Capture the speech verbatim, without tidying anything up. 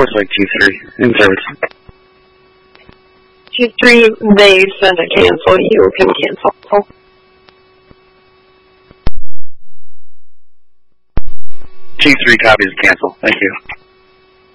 looks like G three in service. G three, they send a cancel. You can cancel. G three copies cancel. Thank you.